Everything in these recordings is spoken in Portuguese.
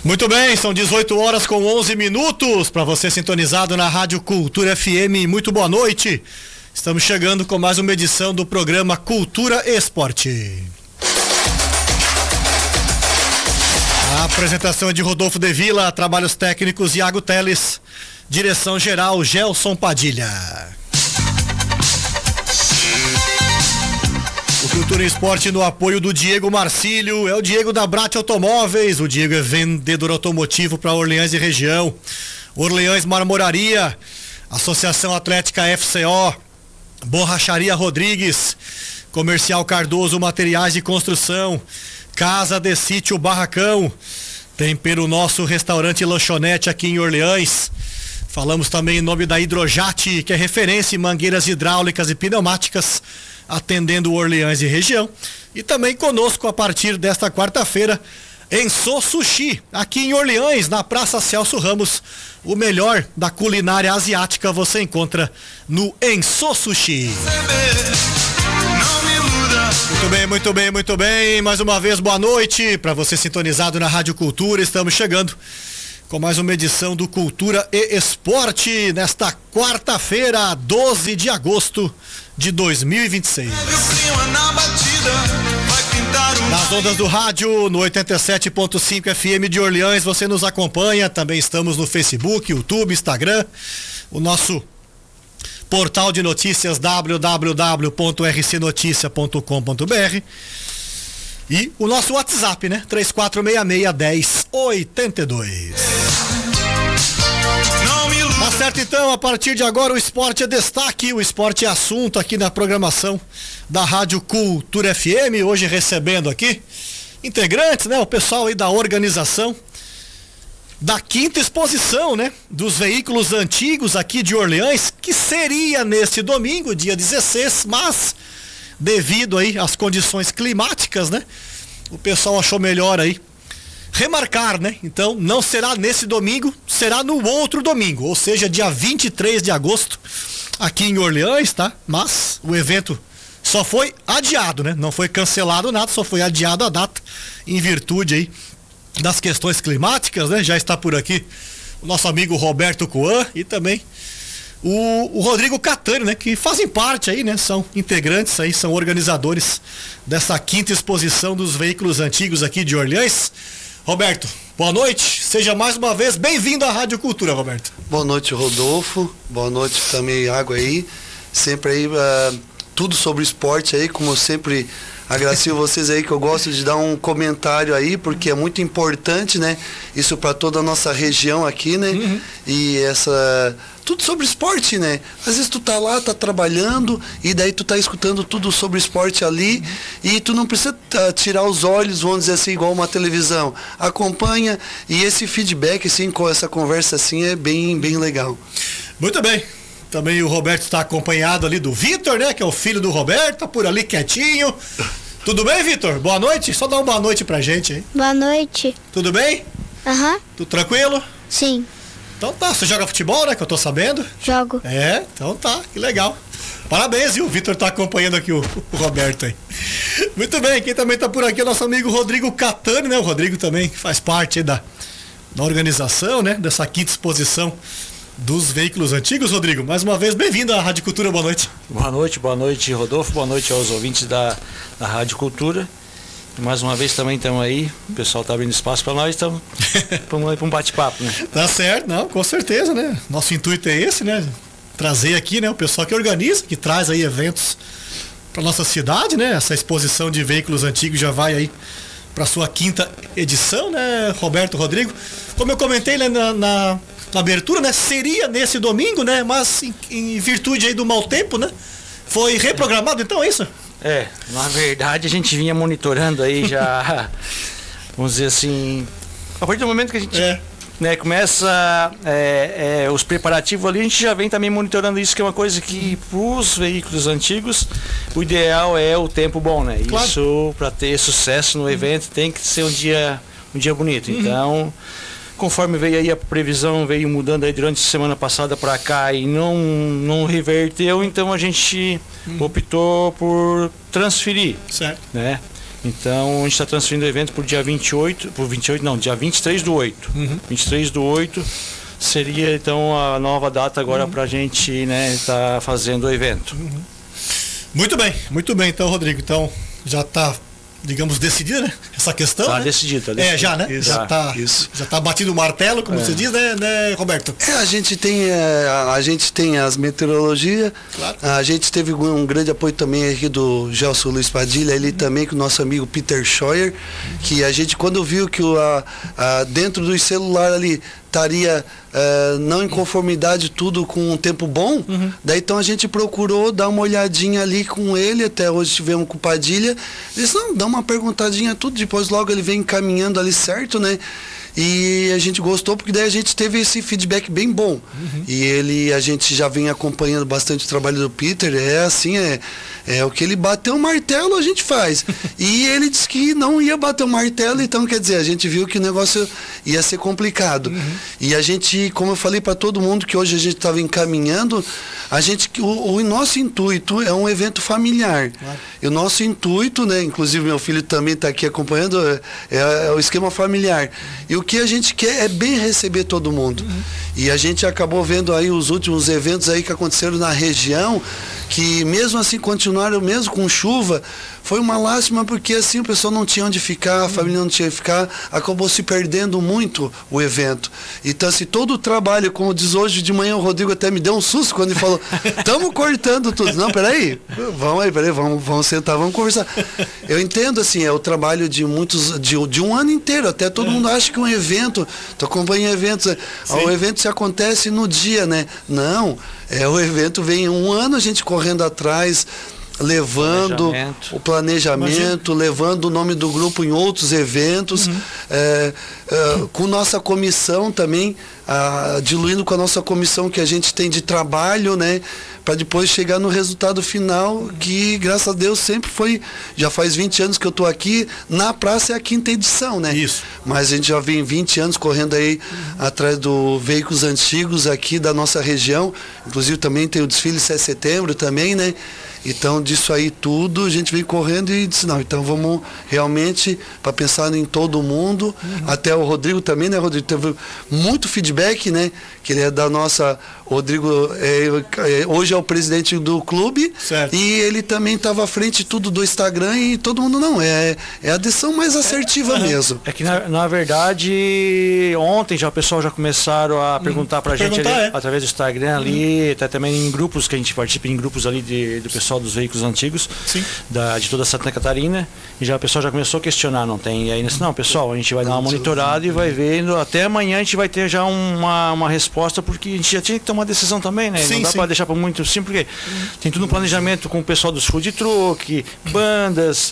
Muito bem, são 18 horas com 11 minutos para você sintonizado na Rádio Cultura FM. Muito boa noite. Estamos chegando com mais uma edição do programa Cultura e Esporte. A apresentação é de Rodolfo de Vila, trabalhos técnicos Iago Teles, direção geral Gelson Padilha. O Cultura e Esporte no apoio do Diego Marcílio, é o Diego da Brat Automóveis, o Diego é vendedor automotivo para Orleans e região. Orleans Marmoraria, Associação Atlética FCO, Borracharia Rodrigues, Comercial Cardoso Materiais de Construção, Casa de Sítio Barracão, Tempero Nosso Restaurante e Lanchonete aqui em Orleans. Falamos também em nome da Hidrojat, que é referência em mangueiras hidráulicas e pneumáticas, atendendo Orleans e região. E também conosco a partir desta quarta-feira, Enso Sushi, aqui em Orleans, na Praça Celso Ramos. O melhor da culinária asiática você encontra no Enso Sushi. Muito bem. Mais uma vez, boa noite para você sintonizado na Rádio Cultura. Estamos chegando com mais uma edição do Cultura e Esporte nesta quarta-feira, 12 de agosto de 2026. Nas ondas do rádio, no 87.5 FM de Orleans, você nos acompanha. Também estamos no Facebook, YouTube, Instagram. O nosso portal de notícias www.rcnoticia.com.br e o nosso WhatsApp, né? 3466-1082. Tá certo, então, a partir de agora o esporte é destaque, o esporte é assunto aqui na programação da Rádio Cultura FM, hoje recebendo aqui integrantes, né? O pessoal aí da organização da quinta exposição, né? Dos veículos antigos aqui de Orleans, que seria neste domingo, dia 16, mas devido aí às condições climáticas, né? O pessoal achou melhor aí remarcar, né? Então não será nesse domingo, será no outro domingo, ou seja, dia 23 de agosto, aqui em Orleans, tá? Mas o evento só foi adiado, né? Não foi cancelado nada, só foi adiado a data em virtude aí das questões climáticas, né? Já está por aqui o nosso amigo Roberto Coan e também o Rodrigo Catani, né? Que fazem parte aí, né? São integrantes aí, são organizadores dessa quinta exposição dos veículos antigos aqui de Orleans. Roberto, boa noite, seja mais uma vez bem-vindo à Rádio Cultura, Roberto. Boa noite, Rodolfo, boa noite também, Iago aí, sempre aí, tudo sobre esporte aí, como eu sempre agradeço vocês aí, que eu gosto de dar um comentário aí, porque é muito importante, né, isso para toda a nossa região aqui, né, e tudo sobre esporte, né? Às vezes tu tá lá, tá trabalhando e daí tu tá escutando tudo sobre esporte ali e tu não precisa tirar os olhos, vamos dizer assim, igual uma televisão. Acompanha e esse feedback, assim, com essa conversa assim é bem legal. Muito bem. Também o Roberto está acompanhado ali do Vitor, né? Que é o filho do Roberto, tá por ali quietinho. Tudo bem, Vitor? Boa noite. Só dá uma boa noite pra gente, hein? Boa noite. Tudo bem? Aham. Tudo tranquilo? Sim. Então tá, você joga futebol, né? Que eu tô sabendo. Jogo. É, então tá, que legal. Parabéns, viu? O Vitor tá acompanhando aqui o Roberto aí. Muito bem, quem também tá por aqui é o nosso amigo Rodrigo Catani, né? O Rodrigo também faz parte aí da organização, né? Dessa quinta exposição dos veículos antigos. Rodrigo, mais uma vez, bem-vindo à Rádio Cultura, boa noite. Boa noite, Rodolfo, boa noite aos ouvintes da Rádio Cultura. Mais uma vez também estamos aí, o pessoal está abrindo espaço para nós, estamos para um bate-papo, né? Tá certo, não, com certeza, né? Nosso intuito é esse, né? Trazer aqui, né, o pessoal que organiza, que traz aí eventos para nossa cidade, né? Essa exposição de veículos antigos já vai aí para sua quinta edição, né, Roberto, Rodrigo? Como eu comentei, né, na abertura, né? Seria nesse domingo, né? Mas em virtude aí do mau tempo, né? Foi reprogramado, então, é isso? É, na verdade a gente vinha monitorando aí já, vamos dizer assim, a partir do momento que a gente né, começa os preparativos ali, a gente já vem também monitorando isso, que é uma coisa que para os veículos antigos, o ideal é o tempo bom, né? Claro. Isso, para ter sucesso no evento, tem que ser um dia bonito. Então, conforme veio aí a previsão, veio mudando aí durante a semana passada para cá e não reverteu, então a gente optou por transferir, certo, né? Então a gente está transferindo o evento por dia 28, dia 23/8. 23/8 seria então a nova data agora para a gente, né, estar fazendo o evento. Muito bem então, Rodrigo. Então já está, digamos, decidida, né, essa questão. Tá né? decidido. Já, né? Isso. Já tá batido o martelo, como você diz, né, Roberto? A gente tem as meteorologias, Claro. A gente teve um grande apoio também aqui do Gelson Luiz Padilha, ele também com o nosso amigo Peter Scheuer, que a gente, quando viu que dentro do celular ali estaria não em conformidade tudo com um tempo bom, daí então a gente procurou dar uma olhadinha ali com ele, até hoje tivemos com o Padilha, disse, não, dá uma perguntadinha tudo, depois logo ele vem encaminhando ali certo, né? E a gente gostou porque daí a gente teve esse feedback bem bom. E a gente já vem acompanhando bastante o trabalho do Peter, é o que ele bateu o martelo, a gente faz. E ele disse que não ia bater o martelo, então quer dizer, a gente viu que o negócio ia ser complicado. E a gente, como eu falei para todo mundo que hoje a gente estava encaminhando, o nosso intuito é um evento familiar. Claro. E o nosso intuito, né, inclusive meu filho também está aqui acompanhando, é o esquema familiar. E o que a gente quer é bem receber todo mundo. E a gente acabou vendo aí os últimos eventos aí que aconteceram na região, que mesmo assim continuaram mesmo com chuva, foi uma lástima porque assim o pessoal não tinha onde ficar, a família não tinha onde ficar, acabou se perdendo muito o evento. Então assim, todo o trabalho, como diz hoje de manhã, o Rodrigo até me deu um susto quando ele falou, estamos cortando tudo. Não, peraí, vamos sentar, vamos conversar. Eu entendo assim, é o trabalho de muitos, de um ano inteiro, até todo mundo acha que um evento, tu acompanha eventos, o evento se acontece no dia, né? Não, o evento vem um ano a gente correndo atrás, levando o planejamento, levando o nome do grupo em outros eventos, com nossa comissão também, diluindo com a nossa comissão que a gente tem de trabalho, né, para depois chegar no resultado final, que graças a Deus sempre foi, já faz 20 anos que eu estou aqui, na praça é a 5ª edição, né? Isso. Mas a gente já vem 20 anos correndo aí atrás do veículos antigos aqui da nossa região, inclusive também tem o desfile 7 de setembro também, né? Então, disso aí tudo, a gente vem correndo e disse, não, então vamos realmente, para pensar em todo mundo, até o Rodrigo também, né, Rodrigo? Teve muito feedback, né? Que ele é da nossa... Rodrigo hoje é o presidente do clube, certo. E ele também estava à frente tudo do Instagram e todo mundo não, é a adesão mais assertiva mesmo. É que na verdade ontem já o pessoal já começaram a perguntar pra gente ali, através do Instagram ali, até também em grupos que a gente participa, em grupos ali do pessoal dos veículos antigos, de toda Santa Catarina, e já o pessoal já começou a questionar, não tem, e aí não, pessoal, a gente vai dar uma monitorada e vai vendo, até amanhã a gente vai ter já uma resposta, porque a gente já tinha que tomar uma decisão também, né? Não dá para deixar para muito simples, porque tem tudo um planejamento com o pessoal dos food truck, bandas,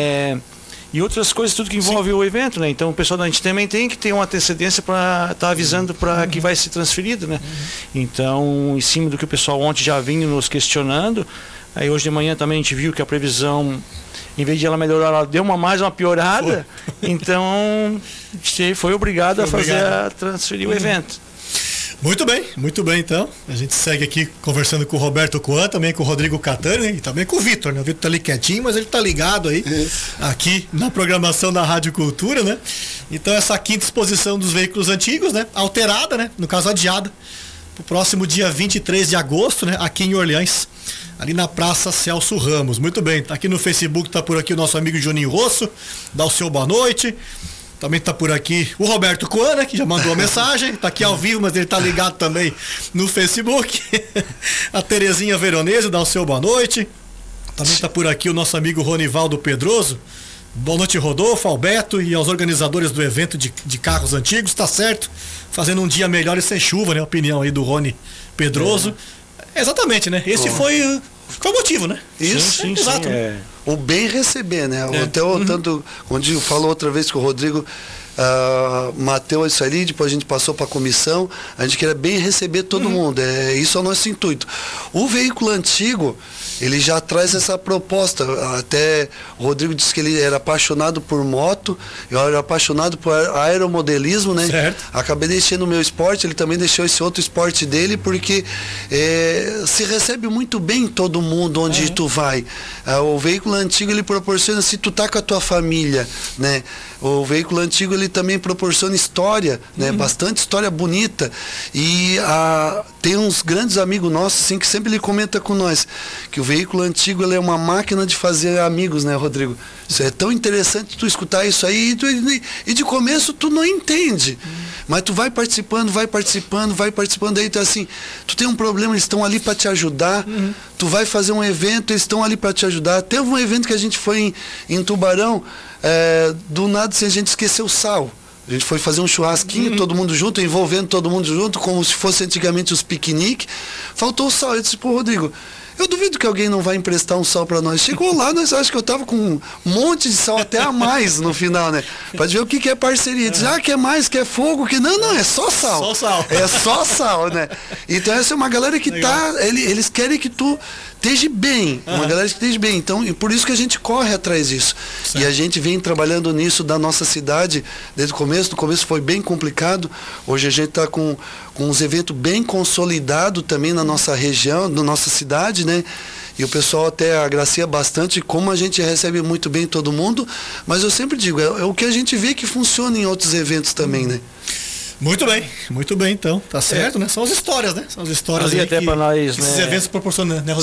e outras coisas, tudo que envolve o evento, né? Então o pessoal da gente também tem que ter uma antecedência para estar avisando para que vai ser transferido, né? Então, em cima do que o pessoal ontem já vinha nos questionando, aí hoje de manhã também a gente viu que a previsão, em vez de ela melhorar, ela deu mais uma piorada. Então a gente foi obrigado a transferir o evento. Muito bem, então. A gente segue aqui conversando com o Roberto Coan, também com o Rodrigo Catani, né? E também com o Vitor, né? O Vitor tá ali quietinho, mas ele tá ligado aí, aqui na programação da Rádio Cultura, né? Então essa 5ª exposição dos veículos antigos, né? Alterada, né? No caso adiada, pro próximo dia 23 de agosto, né? Aqui em Orleans, ali na Praça Celso Ramos. Muito bem, tá aqui no Facebook, tá por aqui o nosso amigo Juninho Rosso, dá o seu boa noite. Também tá por aqui o Roberto Coan, né, que já mandou a mensagem, tá aqui ao vivo, mas ele tá ligado também no Facebook. A Terezinha Veronese, dá o seu boa noite. Também tá por aqui o nosso amigo Ronivaldo Pedroso. Boa noite, Rodolfo, Alberto e aos organizadores do evento de carros antigos, tá certo? Fazendo um dia melhor e sem chuva, né? A opinião aí do Rony Pedroso. Exatamente, né? Esse foi o motivo, né? Isso, sim, exato. O bem receber, né? Até o tanto, onde falou outra vez que o Rodrigo Mateu isso ali, depois a gente passou para a comissão, a gente queria bem receber todo mundo, isso é o nosso intuito. O veículo antigo, ele já traz essa proposta, até o Rodrigo disse que ele era apaixonado por moto, eu era apaixonado por aeromodelismo, né? Certo. Acabei deixando o meu esporte, ele também deixou esse outro esporte dele, porque se recebe muito bem todo mundo onde tu vai. O veículo antigo, ele proporciona, se tu tá com a tua família, né? O veículo antigo, ele também proporciona história, né? Bastante história bonita. E tem uns grandes amigos nossos, assim, que sempre ele comenta com nós, que o veículo antigo, ele é uma máquina de fazer amigos, né, Rodrigo? Isso é tão interessante tu escutar isso aí, e de começo tu não entende. Mas tu vai participando, aí tu assim, tu tem um problema, eles estão ali para te ajudar. Tu vai fazer um evento, eles estão ali para te ajudar. Teve um evento que a gente foi em Tubarão, do nada assim, a gente esqueceu o sal. A gente foi fazer um churrasquinho, todo mundo junto, envolvendo todo mundo junto, como se fosse antigamente os piqueniques. Faltou o sal. Eu disse, pô, Rodrigo, eu duvido que alguém não vai emprestar um sal para nós. Chegou lá, nós acho que eu tava com um monte de sal, até a mais no final, né? Pra ver o que é parceria. Diz, quer mais, quer fogo, que não, é só sal. Só sal. É só sal, né? Então essa é uma galera que eles querem que tu esteja bem, uma galera que esteja bem. Então, e por isso que a gente corre atrás disso. Certo. E a gente vem trabalhando nisso da nossa cidade desde o começo. No começo foi bem complicado. Hoje a gente está com uns eventos bem consolidados também na nossa região, na nossa cidade, né? E o pessoal até agracia bastante, como a gente recebe muito bem todo mundo. Mas eu sempre digo, é o que a gente vê que funciona em outros eventos também, né? Muito bem então, tá certo, né? São as histórias, né? São as histórias aí até para nós, esses eventos proporcionam, né?